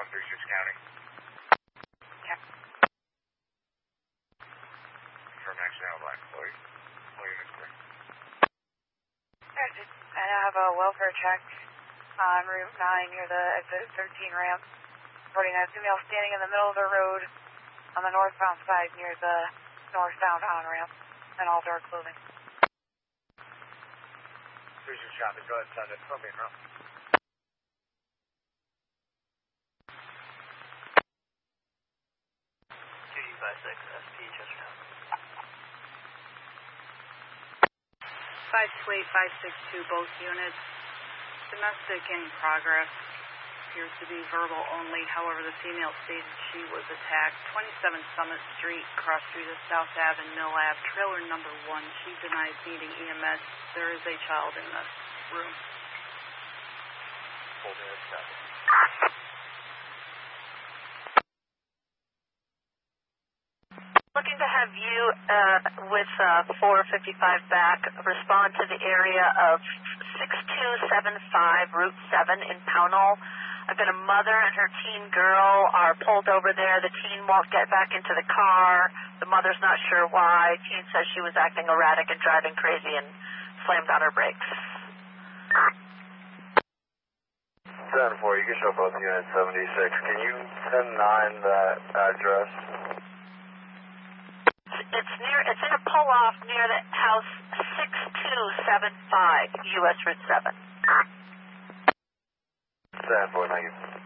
36 County. Yeah. From National Black Floyd. William Square. I have a welfare check on Route 9 near the exit 13 ramp. Reporting a female standing in the middle of the road on the northbound side near the northbound on-ramp and all dark clothing. 36 traffic, go ahead, send it. Propane route. SP Chestertown. 528-562, both units. Domestic in progress. Appears to be verbal only. However, the female stated she was attacked. 27 Summit Street, cross street of South Ave and Mill Ave, trailer number 1. She denies needing EMS. There is a child in the room. Hold it, stop. Looking to have you with 455 back respond to the area of 6275 Route 7 in Pownell. I've got a mother and her teen girl are pulled over there. The teen won't get back into the car. The mother's not sure why. Teen says she was acting erratic and driving crazy and slammed on her brakes. 7-4, you can show both units 76. Can you 10-9 that address? It's in a pull-off near the house 6275 US Route 7. 7-4, thank you.